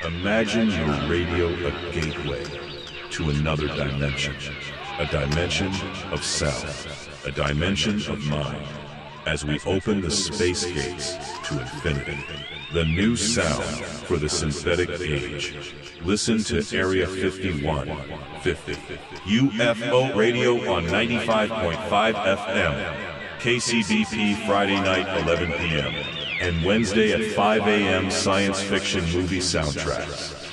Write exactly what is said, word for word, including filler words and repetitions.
Imagine your radio a gateway to another dimension, a dimension of sound, a dimension of mind, as we open the space gates to infinity. The new sound for the synthetic age. Listen to Area fifty-one fifty. U F O Radio on ninety-five point five F M. K C B P Friday night eleven p m and Wednesday at five a m science fiction movie soundtracks.